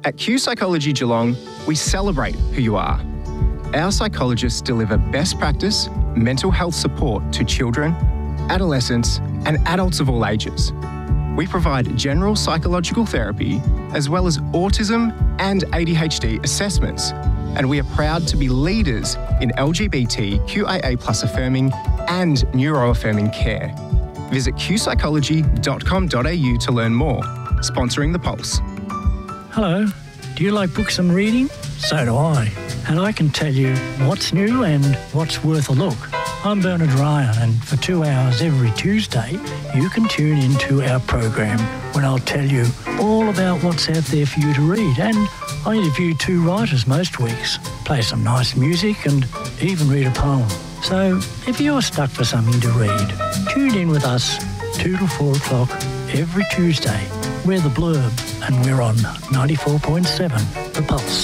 At Q Psychology Geelong, we celebrate who you are. Our psychologists deliver best practice mental health support to children, adolescents, and adults of all ages. We provide general psychological therapy as well as autism and ADHD assessments, and we are proud to be leaders in LGBTQIA+ affirming and neuroaffirming care. Visit qpsychology.com.au to learn more. Sponsoring The Pulse. Hello, do you like books and reading? So do I. And I can tell you what's new and what's worth a look. I'm Bernard Ryan, and for 2 hours every Tuesday, you can tune into our program when I'll tell you all about what's out there for you to read. And I interview 2 writers most weeks, play some nice music and even read a poem. So if you're stuck for something to read, tune in with us 2 to 4 o'clock every Tuesday. We're The Blurb and we're on 94.7 The Pulse.